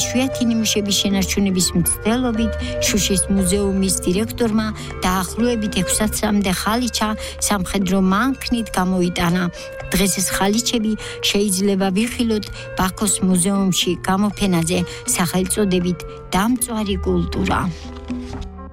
იშვიათი ნიმუშების შენარჩუნების მცდელობით შუშის მუზეუმის დირექტორმა დაახლოებით 600-მდე ხალიჩა სამხედრო მანქნით გამოიტანა. დღეს ეს ხალიჩები შეიძლება ვიხილოთ ბაქოს მუზეუმში გამოფენაზე სახელწოდებით დამწვარი კულტურა.